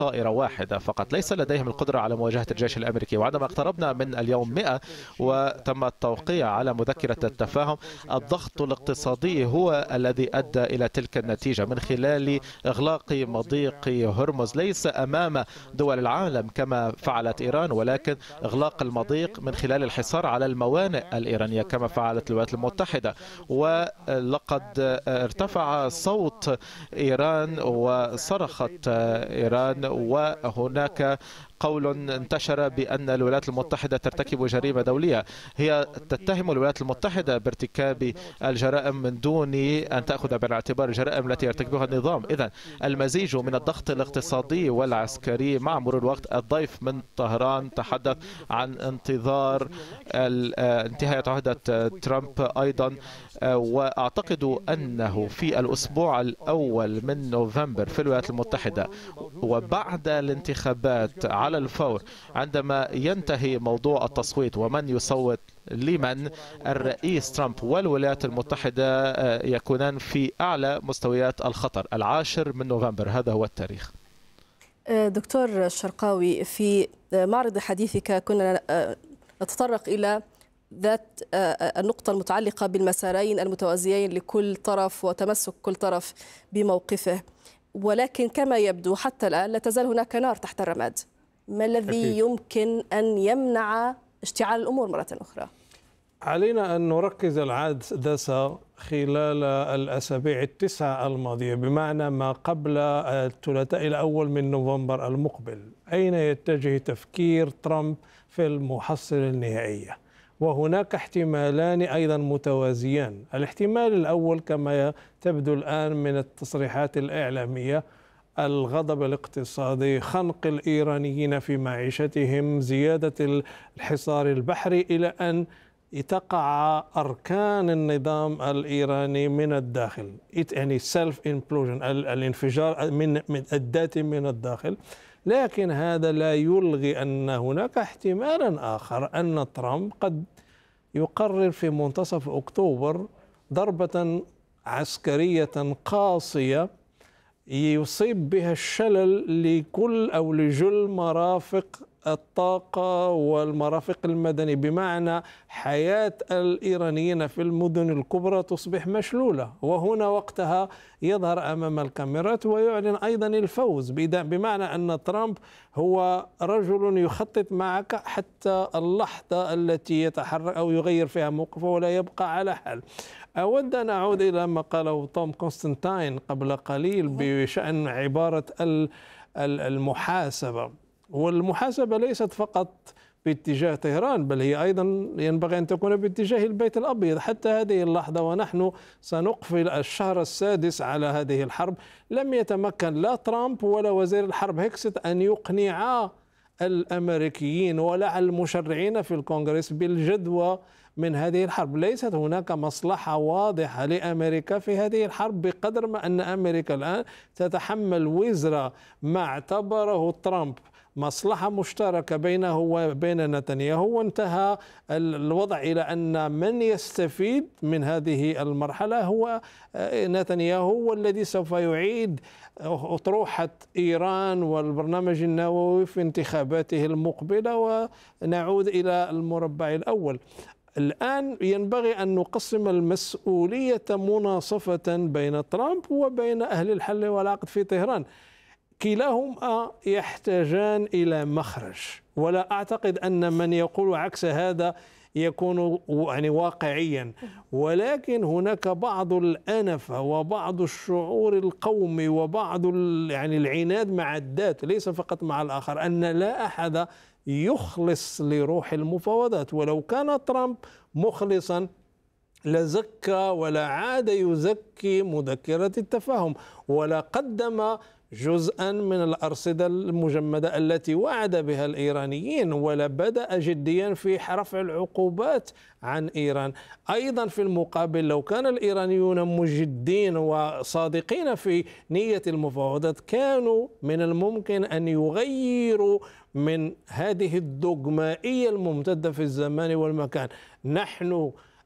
طائرة واحدة فقط، ليس لديهم القدرة على مواجهة الجيش الأمريكي. وعندما اقتربنا من اليوم 100 وتم التوقيع على مذكرة التفاهم، الضغط الاقتصادي هو الذي أدى إلى تلك النتيجة من خلال إغلاق مضيق هرمز، ليس أمام دول العالم كما فعلت إيران، ولكن إغلاق المضيق من خلال الحصار على الموانئ الإيرانية كما فعلت الولايات المتحدة. ولقد ارتفع صوت إيران وصرخت إيران، وهناك قول انتشر بأن الولايات المتحدة ترتكب جريمة دولية. هي تتهم الولايات المتحدة بارتكاب الجرائم من دون أن تأخذ بعين الاعتبار الجرائم التي يرتكبها النظام. إذن المزيج من الضغط الاقتصادي والعسكري مع مرور الوقت. الضيف من طهران تحدث عن انتظار انتهاء عهدة ترامب أيضا، وأعتقد أنه في الأسبوع الأول من نوفمبر في الولايات المتحدة وبعد الانتخابات على الفور، عندما ينتهي موضوع التصويت ومن يصوت لمن، الرئيس ترامب والولايات المتحدة يكونان في أعلى مستويات الخطر. 10 من نوفمبر هذا هو التاريخ. دكتور الشرقاوي، في معرض حديثك كنا نتطرق إلى ذات النقطة المتعلقة بالمسارين المتوازيين لكل طرف وتمسك كل طرف بموقفه، ولكن كما يبدو حتى الآن لا تزال هناك نار تحت الرماد. ما الذي يمكن أن يمنع اشتعال الأمور مرة أخرى؟ علينا أن نركز العدسة خلال الأسابيع التسعة الماضية، بمعنى ما قبل الثلاثاء الأول من نوفمبر المقبل. أين يتجه تفكير ترامب في المحصلة النهائية؟ وهناك احتمالان أيضا متوازيان. الاحتمال الأول كما تبدو الآن من التصريحات الإعلامية، الغضب الاقتصادي، خنق الإيرانيين في معيشتهم، زيادة الحصار البحري، إلى أن تقع أركان النظام الإيراني من الداخل، يعني سيلف امبلوجن، الانفجار من الذاتي من الداخل. لكن هذا لا يلغي أن هناك احتمالا آخر، أن ترامب قد يقرر في منتصف أكتوبر ضربة عسكرية قاسية يصيب بها الشلل لكل أو لجل مرافق الطاقة والمرافق المدني، بمعنى حياة الإيرانيين في المدن الكبرى تصبح مشلولة. وهنا وقتها يظهر أمام الكاميرات ويعلن أيضا الفوز، بمعنى أن ترامب هو رجل يخطط معك حتى اللحظة التي يتحرك أو يغير فيها موقفه ولا يبقى على حال. أود أن أعود إلى ما قاله توم كونستانتين قبل قليل بشأن عبارة المحاسبة. والمحاسبة ليست فقط باتجاه طهران، بل هي أيضا ينبغي أن تكون باتجاه البيت الأبيض. حتى هذه اللحظة ونحن سنقفل الشهر السادس على هذه الحرب، لم يتمكن لا ترامب ولا وزير الحرب هيكست أن يقنعا الأمريكيين ولا المشرعين في الكونغرس بالجدوى من هذه الحرب. ليست هناك مصلحة واضحة لأمريكا في هذه الحرب، بقدر ما أن أمريكا الآن تتحمل وزر ما اعتبره ترامب مصلحة مشتركة بينه وبين نتنياهو، وانتهى الوضع إلى أن من يستفيد من هذه المرحلة هو نتنياهو، والذي سوف يعيد أطروحة إيران والبرنامج النووي في انتخاباته المقبلة، ونعود إلى المربع الأول. الآن ينبغي أن نقسم المسؤولية مناصفة بين ترامب وبين أهل الحل والعقد في طهران. كلاهما يحتاجان إلى مخرج، ولا أعتقد أن من يقول عكس هذا يكون يعني واقعيا. ولكن هناك بعض الأنفة وبعض الشعور القومي وبعض يعني العناد مع الذات، ليس فقط مع الآخر، أن لا أحد يخلص لروح المفاوضات. ولو كان ترامب مخلصا لزكى ولا عاد يزكي مذكرة التفاهم، ولا قدم جزءا من الأرصدة المجمدة التي وعد بها الإيرانيين، ولا بدأ جديا في رفع العقوبات عن إيران. أيضا في المقابل لو كان الإيرانيون مجدين وصادقين في نية المفاوضات، كانوا من الممكن أن يغيروا من هذه الدogمائية الممتدة في الزمان والمكان. نحن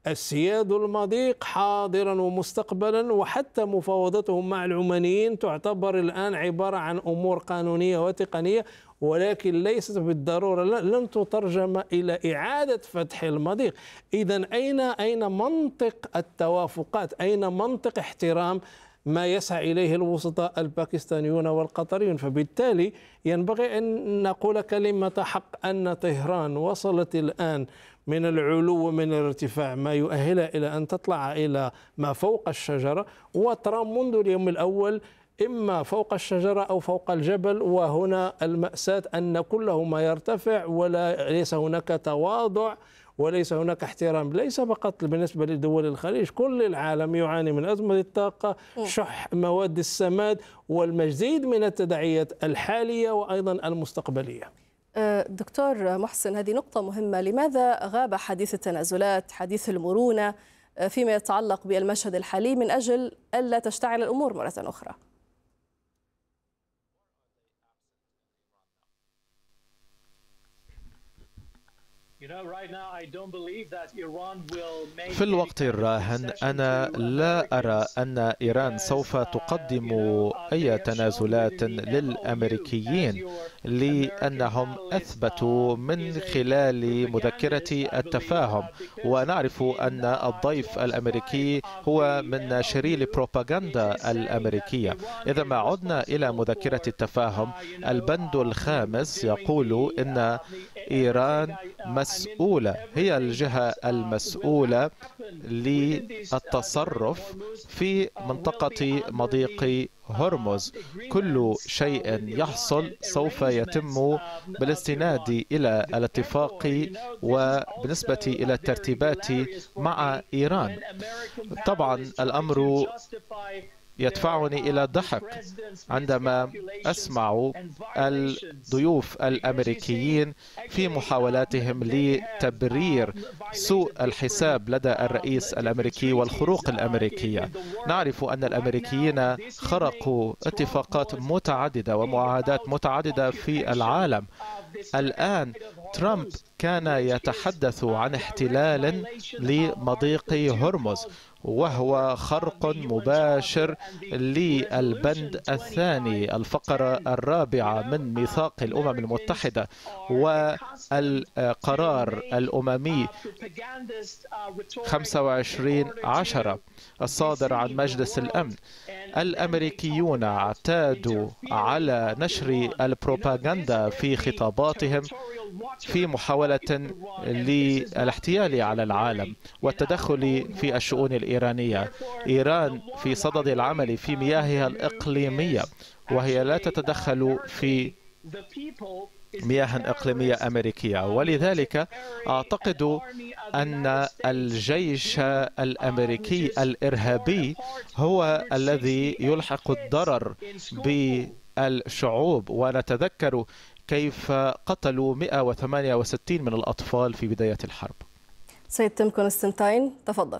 السياد المضيق حاضرا ومستقبلا، وحتى مفاوضتهم مع العمانيين تعتبر الآن عبارة عن أمور قانونية وتقنية، ولكن ليست بالضرورة لن تترجم إلى إعادة فتح المضيق. إذن أين منطق التوافقات؟ أين منطق احترام ما يسعى إليه الوسطاء الباكستانيون والقطريون؟ فبالتالي ينبغي أن نقول كلمة حق أن طهران وصلت الآن من العلو ومن الارتفاع ما يؤهلها إلى أن تطلع إلى ما فوق الشجرة، وترامب منذ اليوم الأول إما فوق الشجرة أو فوق الجبل. وهنا المأساة أن كلهما يرتفع وليس هناك تواضع وليس هناك احترام، ليس فقط بالنسبة لدول الخليج، كل العالم يعاني من أزمة الطاقة، شح مواد السماد، والمزيد من التداعيات الحالية وأيضا المستقبلية. دكتور محسن، هذه نقطة مهمة. لماذا غاب حديث التنازلات، حديث المرونة فيما يتعلق بالمشهد الحالي من أجل ألا تشتعل الأمور مرة أخرى؟ في الوقت الراهن أنا لا أرى أن إيران سوف تقدم أي تنازلات للأمريكيين، لأنهم أثبتوا من خلال مذكرة التفاهم، ونعرف أن الضيف الأمريكي هو من ناشري البروباغندا الأمريكية. إذا ما عدنا إلى مذكرة التفاهم، البند الخامس يقول إن إيران مسؤولة، هي الجهة المسؤولة للتصرف في منطقة مضيق هرمز. كل شيء يحصل سوف يتم بالاستناد إلى الاتفاق وبالنسبة إلى الترتيبات مع إيران. طبعا الأمر يدفعني إلى الضحك عندما أسمع الضيوف الأمريكيين في محاولاتهم لتبرير سوء الحساب لدى الرئيس الأمريكي والخروق الأمريكية. نعرف أن الأمريكيين خرقوا اتفاقات متعددة ومعاهدات متعددة في العالم. الآن ترامب كان يتحدث عن احتلال لمضيق هرمز، وهو خرق مباشر للبند الثاني الفقرة الرابعة من ميثاق الأمم المتحدة والقرار الأممي 25/10 الصادر عن مجلس الأمن. الأمريكيون اعتادوا على نشر البروباغندا في خطاباتهم في محاولة للاحتيال على العالم والتدخل في الشؤون الإيرانية. إيران في صدد العمل في مياهها الإقليمية، وهي لا تتدخل في مياه إقليمية أمريكية، ولذلك أعتقد أن الجيش الأمريكي الإرهابي هو الذي يلحق الضرر بالشعوب. ونتذكر كيف قتلوا 168 من الأطفال في بداية الحرب. سيد تيم كونستانتين، تفضل.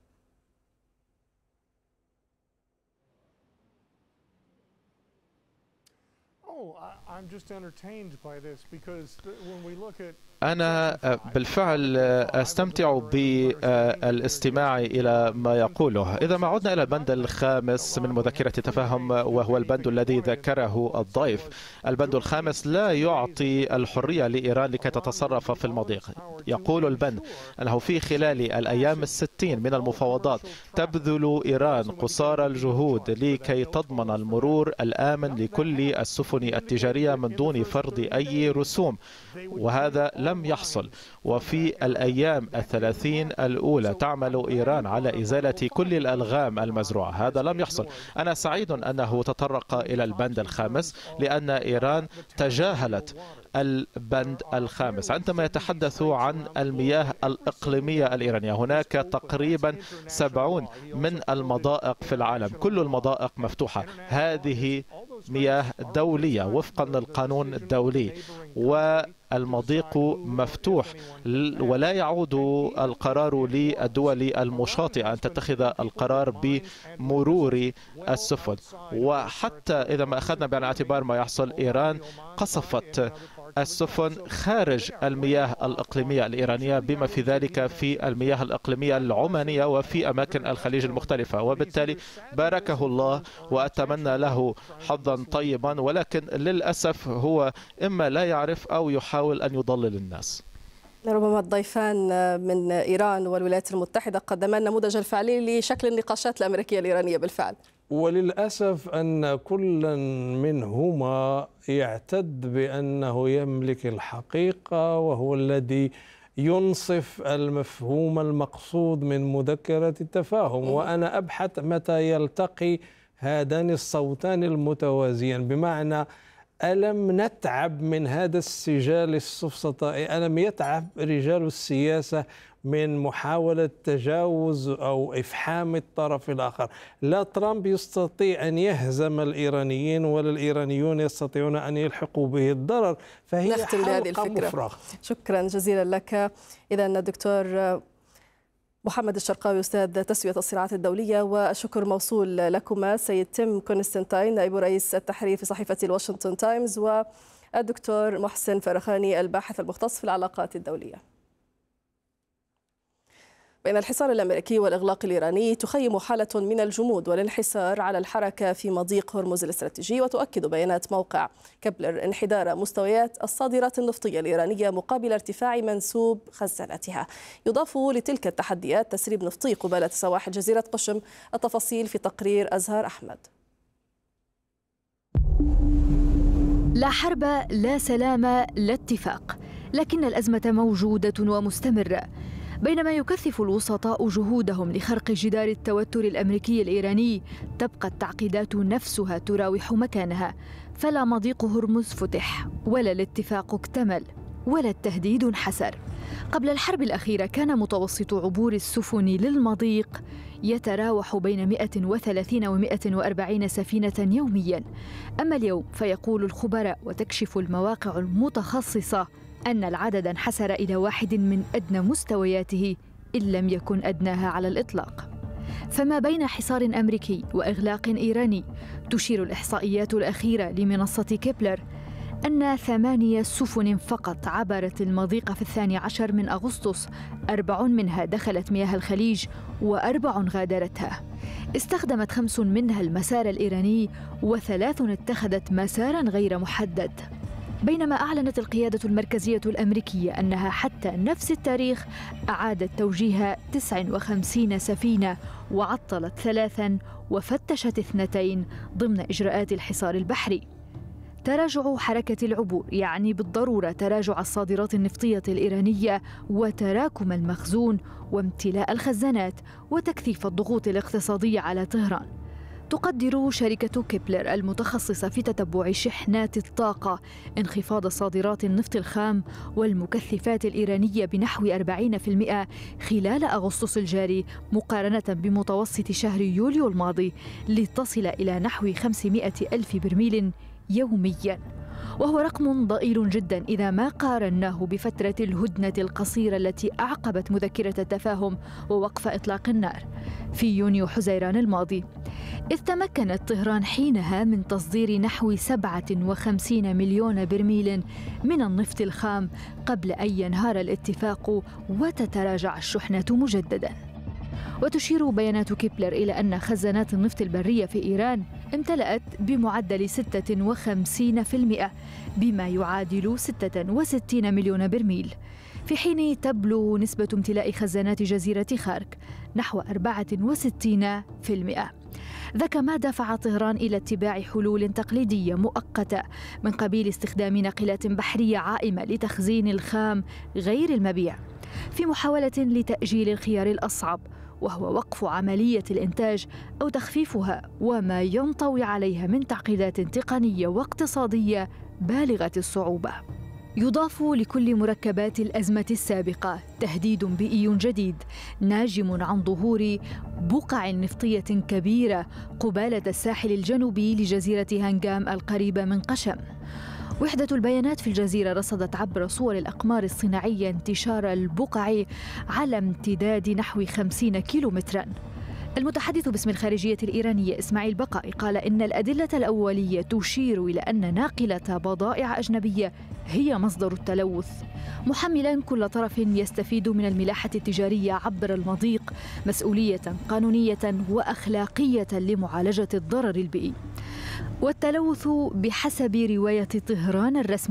أنا بالفعل أستمتع بالاستماع إلى ما يقوله. إذا ما عدنا إلى البند الخامس من مذكرة التفاهم، وهو البند الذي ذكره الضيف، البند الخامس لا يعطي الحرية لإيران لكي تتصرف في المضيق. يقول البند أنه في خلال الأيام 60 من المفاوضات تبذل إيران قصارى الجهود لكي تضمن المرور الآمن لكل السفن التجارية من دون فرض أي رسوم، وهذا لم يحصل. وفي الأيام 30 الأولى تعمل إيران على إزالة كل الألغام المزروعة، هذا لم يحصل. أنا سعيد أنه تطرق إلى البند الخامس، لأن إيران تجاهلت البند الخامس عندما يتحدث عن المياه الإقليمية الإيرانية. هناك تقريبا 70 من المضائق في العالم، كل المضائق مفتوحة. هذه مياه دولية وفقا للقانون الدولي، والمضيق مفتوح، ولا يعود القرار للدول المشاطئة أن تتخذ القرار بمرور السفن. وحتى إذا ما أخذنا بعين الاعتبار ما يحصل، إيران قصفت السفن خارج المياه الإقليمية الإيرانية، بما في ذلك في المياه الإقليمية العمانية وفي أماكن الخليج المختلفة. وبالتالي باركه الله وأتمنى له حظا طيبا، ولكن للأسف هو إما لا يعرف أو يحاول أن يضلل الناس. ربما الضيفان من إيران والولايات المتحدة قدما النموذج الفعلي لشكل النقاشات الأمريكية الإيرانية بالفعل. وللأسف أن كل منهما يعتد بأنه يملك الحقيقة، وهو الذي ينصف المفهوم المقصود من مذكرة التفاهم. وأنا أبحث متى يلتقي هذان الصوتان المتوازيان، بمعنى ألم نتعب من هذا السجال السفسطائي؟ ألم يتعب رجال السياسة من محاولة تجاوز أو إفحام الطرف الآخر؟ لا ترامب يستطيع أن يهزم الإيرانيين، ولا الإيرانيون يستطيعون أن يلحقوا به الضرر، فهي حلقة مفرغة. شكرا جزيلا لك. إذا الدكتور محمد الشرقاوي أستاذ تسوية الصراعات الدولية، والشكر موصول لكما سيد تيم كونستانتين نائب رئيس التحرير في صحيفة الواشنطن تايمز، والدكتور محسن فرخاني الباحث المختص في العلاقات الدولية. بين الحصار الأمريكي والإغلاق الإيراني تخيم حالة من الجمود والانحسار على الحركة في مضيق هرمز الاستراتيجي، وتؤكد بيانات موقع كبلر انحدار مستويات الصادرات النفطية الإيرانية مقابل ارتفاع منسوب خزاناتها. يضاف لتلك التحديات تسريب نفطي قبالة سواحل جزيرة قشم. التفاصيل في تقرير أزهار أحمد. لا حرب، لا سلام، لا اتفاق، لكن الأزمة موجودة ومستمرة. بينما يكثف الوسطاء جهودهم لخرق جدار التوتر الأمريكي الإيراني، تبقى التعقيدات نفسها تراوح مكانها. فلا مضيق هرمز فتح، ولا الاتفاق اكتمل، ولا التهديد انحسر. قبل الحرب الأخيرة كان متوسط عبور السفن للمضيق يتراوح بين 130 و 140 سفينة يومياً. أما اليوم فيقول الخبراء وتكشف المواقع المتخصصة أن العدد انحسر إلى واحد من أدنى مستوياته إن لم يكن أدناها على الإطلاق. فما بين حصار أمريكي وإغلاق إيراني، تشير الإحصائيات الأخيرة لمنصة كبلر أن 8 سفن فقط عبرت المضيق في 12 من أغسطس، 4 منها دخلت مياه الخليج و4 غادرتها. استخدمت 5 منها المسار الإيراني، و3 اتخذت مساراً غير محدد. بينما أعلنت القيادة المركزية الأمريكية أنها حتى نفس التاريخ أعادت توجيه 59 سفينة، وعطلت 3 وفتشت 2 ضمن إجراءات الحصار البحري. تراجع حركة العبور يعني بالضرورة تراجع الصادرات النفطية الإيرانية، وتراكم المخزون، وامتلاء الخزانات، وتكثيف الضغوط الاقتصادية على طهران. تقدر شركة كبلر المتخصصة في تتبع شحنات الطاقة انخفاض صادرات النفط الخام والمكثفات الإيرانية بنحو 40% خلال أغسطس الجاري مقارنة بمتوسط شهر يوليو الماضي، لتصل إلى نحو 500 ألف برميل يومياً، وهو رقم ضئيل جدا إذا ما قارناه بفترة الهدنة القصيرة التي أعقبت مذكرة التفاهم ووقف إطلاق النار في يونيو حزيران الماضي، إذ تمكنت طهران حينها من تصدير نحو 57 مليون برميل من النفط الخام قبل أن ينهار الاتفاق وتتراجع الشحنات مجدداً. وتشير بيانات كبلر إلى أن خزانات النفط البرية في إيران امتلأت بمعدل 56%، بما يعادل 66 مليون برميل، في حين تبلغ نسبة امتلاء خزانات جزيرة خارك نحو 64%. ذاك ما دفع طهران إلى اتباع حلول تقليدية مؤقتة من قبيل استخدام ناقلات بحرية عائمة لتخزين الخام غير المبيع، في محاولة لتأجيل الخيار الأصعب، وهو وقف عملية الإنتاج أو تخفيفها، وما ينطوي عليها من تعقيدات تقنية واقتصادية بالغة الصعوبة. يضاف لكل مركبات الأزمة السابقة تهديد بيئي جديد ناجم عن ظهور بقع نفطية كبيرة قبالة الساحل الجنوبي لجزيرة هانغام القريبة من قشم. وحدة البيانات في الجزيرة رصدت عبر صور الأقمار الصناعية انتشار البقع على امتداد نحو 50 كيلومتراً. المتحدث باسم الخارجية الإيرانية إسماعيل بقائي قال إن الأدلة الأولية تشير إلى أن ناقلة بضائع أجنبية هي مصدر التلوث، محملا كل طرف يستفيد من الملاحة التجارية عبر المضيق مسؤولية قانونية وأخلاقية لمعالجة الضرر البيئي. والتلوث بحسب رواية طهران الرسمية